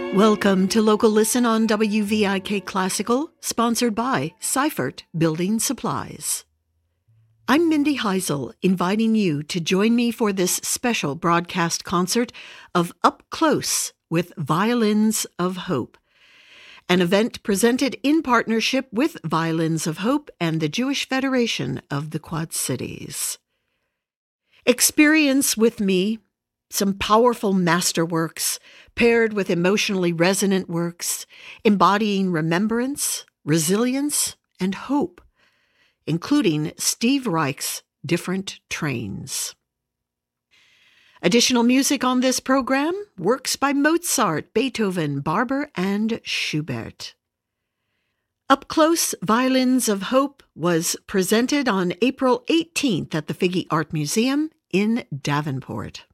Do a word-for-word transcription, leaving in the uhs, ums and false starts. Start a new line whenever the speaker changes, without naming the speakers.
Welcome to Local Listen on W V I K Classical, sponsored by Seifert Building Supplies. I'm Mindy Heisel, inviting you to join me for this special broadcast concert of Up Close with Violins of Hope, an event presented in partnership with Violins of Hope and the Jewish Federation of the Quad Cities. Experience with me some powerful masterworks paired with emotionally resonant works embodying remembrance, resilience, and hope, including Steve Reich's Different Trains. Additional music on this program, works by Mozart, Beethoven, Barber, and Schubert. Up Close, Violins of Hope was presented on April eighteenth at the Figge Art Museum in Davenport.